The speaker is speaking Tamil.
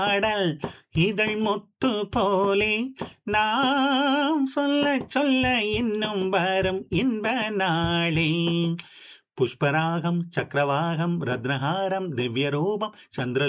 பாடல் இதழ் முத்து போலே நாம் சொல்ல சொல்ல இன்னும் வரும் இன்ப நாளே. புஷ்பராகம் சக்கரவாகம் ரத்னஹாரம் திவ்ய ரூபம் சந்திர